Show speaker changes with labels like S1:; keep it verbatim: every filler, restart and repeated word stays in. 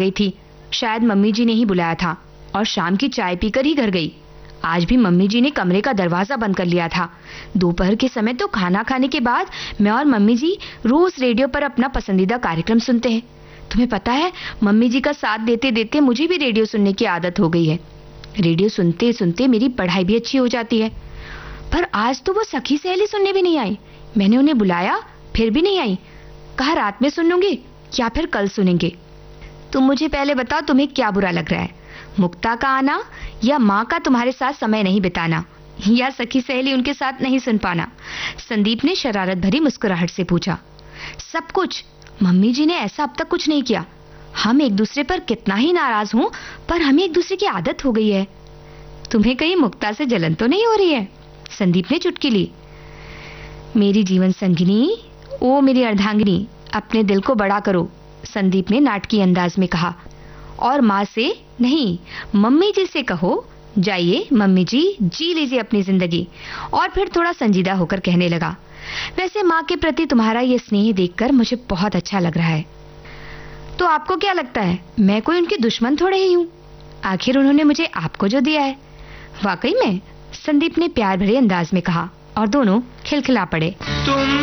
S1: गई थी। शायद मम्मी जी ने ही बुलाया था और शाम की चाय पीकर ही घर गई। आज भी मम्मी जी ने कमरे का दरवाजा बंद कर लिया था। दोपहर के समय तो खाना खाने के बाद मैं और मम्मी जी रोज रेडियो पर अपना पसंदीदा कार्यक्रम सुनते हैं। तुम्हें पता है, मम्मी जी का साथ देते देते मुझे भी रेडियो सुनने की आदत हो गई है। रेडियो सुनते सुनते मेरी पढ़ाई भी अच्छी हो जाती है। पर आज तो वो सखी सहेली सुनने भी नहीं आई। मैंने उन्हें बुलाया, फिर भी नहीं आई। कहा रात में सुन लूंगी या फिर कल सुनेंगे। तुम मुझे पहले बताओ, तुम्हें क्या बुरा लग रहा है, मुक्ता का आना या माँ का तुम्हारे साथ समय नहीं बिताना, या सखी सहेली उनके साथ नहीं सुन पाना? संदीप ने शरारत भरी मुस्कुराहट से पूछा। सब कुछ। मम्मी जी ने ऐसा अब तक कुछ नहीं किया। हम एक दूसरे पर कितना ही नाराज हों, पर हमें एक दूसरे की आदत हो गई है। तुम्हें कहीं मुक्ता से जलन तो नहीं हो रही है? संदीप ने चुटकी ली। मेरी जीवन संगिनी, ओ मेरी अर्धांगिनी, अपने दिल को बड़ा करो, संदीप ने नाटकीय अंदाज में कहा। और माँ से नहीं, मम्मी जी से कहो, जाइए मम्मी जी, जी लीजिए अपनी जिंदगी। और फिर थोड़ा संजीदा होकर कहने लगा, वैसे माँ के प्रति तुम्हारा ये स्नेह देखकर मुझे बहुत अच्छा लग रहा है। तो आपको क्या लगता है, मैं कोई उनकी दुश्मन थोड़े ही हूँ? आखिर उन्होंने मुझे आपको जो दिया है। वाकई में, संदीप ने प्यार भरे अंदाज में कहा और दोनों खिलखिला पड़े। तुम